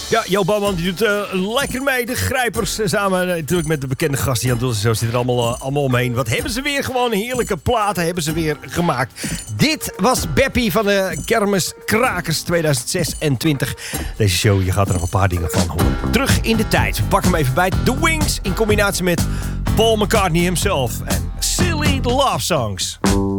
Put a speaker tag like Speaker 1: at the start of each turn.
Speaker 1: Ja, Jo Bouwman die doet lekker mee. De Grijpers samen natuurlijk met de bekende gasten. Jan Doels en zo zit er allemaal omheen. Wat hebben ze weer gewoon heerlijke platen hebben ze weer gemaakt. Dit was Beppie van de Kermis Krakers 2026. Deze show, je gaat er nog een paar dingen van horen. Terug in de tijd. Pak hem even bij. The Wings in combinatie met Paul McCartney himself. En Silly Love Songs.